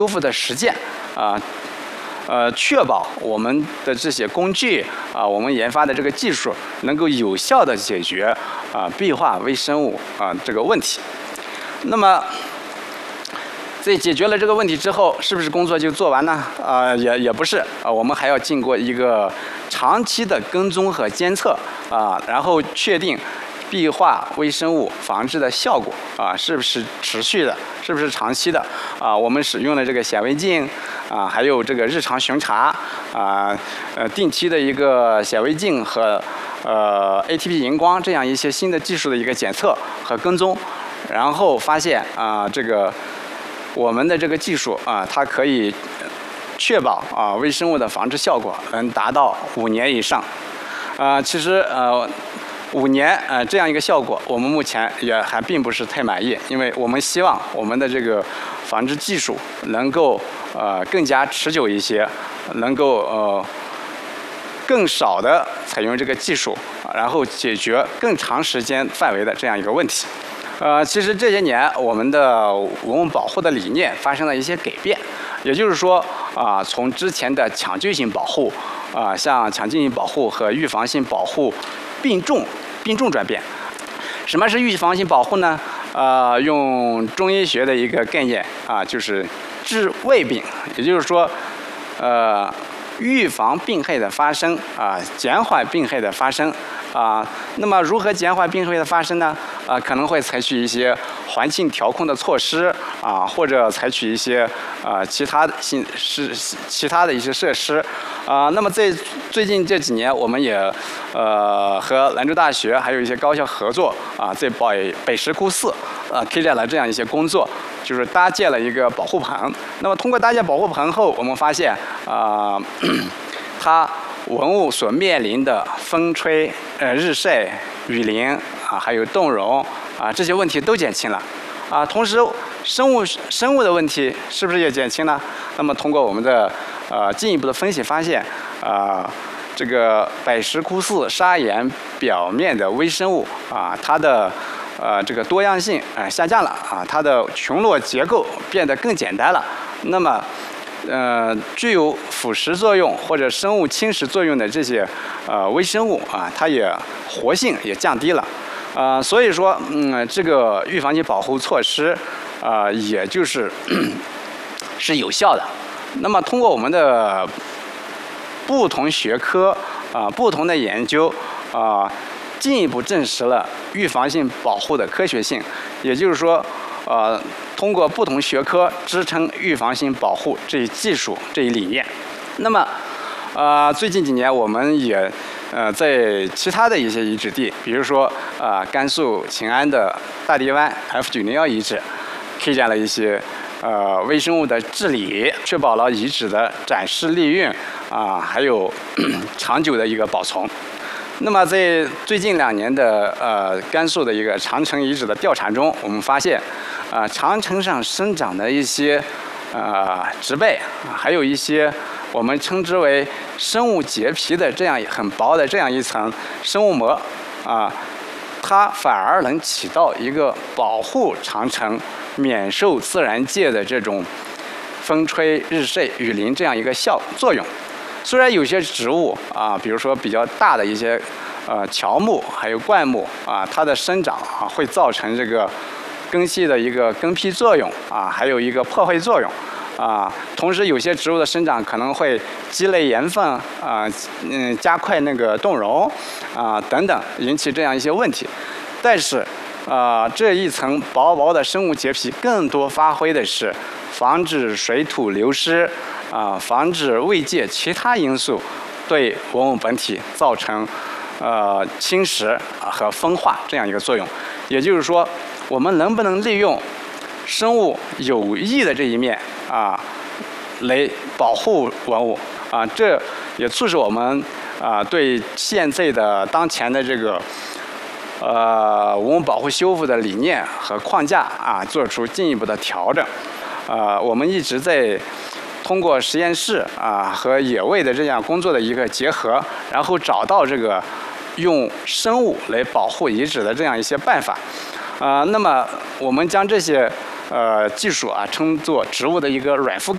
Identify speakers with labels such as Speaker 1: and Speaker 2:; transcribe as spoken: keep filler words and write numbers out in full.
Speaker 1: 修复的实践啊。呃，确保我们的这些工具啊，我们研发的这个技术能够有效地解决啊壁化微生物啊这个问题。那么，在解决了这个问题之后，是不是工作就做完呢？啊，也也不是啊，我们还要经过一个长期的跟踪和监测啊，然后确定壁化微生物防治的效果啊是不是持续的，是不是长期的啊？我们使用的这个显微镜啊，还有这个日常巡查啊，呃，定期的一个显微镜和呃 A T P 荧光这样一些新的技术的一个检测和跟踪，然后发现啊，这个我们的这个技术啊，它可以确保啊微生物的防治效果能达到五年以上。啊，其实呃。五年呃这样一个效果，我们目前也还并不是太满意，因为我们希望我们的这个防治技术能够呃更加持久一些，能够呃更少的采用这个技术，然后解决更长时间范围的这样一个问题。呃，其实这些年我们的文物保护的理念发生了一些改变，也就是说啊、呃，从之前的抢救性保护啊、呃，像抢救性保护和预防性保护并重。并重转变。什么是预防性保护呢？呃，用中医学的一个概念啊，就是治未病，也就是说，呃，预防病害的发生啊，减缓病害的发生啊。那么如何减缓病害的发生呢？啊，可能会采取一些环境调控的措施啊，或者采取一些啊其他的新是其他的一些设施啊。那么在最近这几年，我们也呃和兰州大学还有一些高校合作啊，在北北石窟寺啊开展了这样一些工作，就是搭建了一个保护棚。那么通过搭建保护棚后，我们发现啊，它文物所面临的风吹、呃日晒、雨淋啊，还有冻融啊这些问题都减轻了啊。同时，生物生物的问题是不是也减轻了？那么通过我们的呃进一步的分析发现啊。这个百石窟寺砂岩表面的微生物啊，它的呃这个多样性啊、呃、下降了啊，它的群落结构变得更简单了。那么，呃，具有腐蚀作用或者生物侵蚀作用的这些呃微生物啊，它也活性也降低了。啊、呃，所以说，嗯，这个预防性保护措施啊、呃，也就是是有效的。那么通过我们的不同学科啊、呃，不同的研究啊、呃，进一步证实了预防性保护的科学性。也就是说，呃，通过不同学科支撑预防性保护这一技术这一理念。那么，呃，最近几年我们也呃在其他的一些遗址地，比如说啊、呃、甘肃秦安的大地湾 F 九零一遗址，开展了一些呃微生物的治理，确保了遗址的展示利用啊、呃，还有长久的一个保存。那么在最近两年的呃甘肃的一个长城遗址的调查中，我们发现，啊、呃、长城上生长的一些呃植被，还有一些我们称之为生物结皮的这样很薄的这样一层生物膜啊、呃，它反而能起到一个保护长城免受自然界的这种风吹日晒雨淋这样一个效作用。虽然有些植物啊，比如说比较大的一些呃乔木，还有灌木啊，它的生长啊会造成这个根系的一个根皮作用啊，还有一个破坏作用啊。同时，有些植物的生长可能会积累盐分啊，嗯，加快那个冻融啊等等，引起这样一些问题。但是啊，这一层薄薄的生物结皮，更多发挥的是防止水土流失。啊，防止外界其他因素对文物本体造成呃侵蚀和风化这样一个作用。也就是说，我们能不能利用生物有益的这一面啊，来保护文物啊？这也促使我们啊对现在的当前的这个呃文物保护修复的理念和框架啊做出进一步的调整。啊，我们一直在通过实验室啊和野外的这样工作的一个结合，然后找到这个用生物来保护遗址的这样一些办法，啊，那么我们将这些呃技术啊称作植物的一个软覆盖。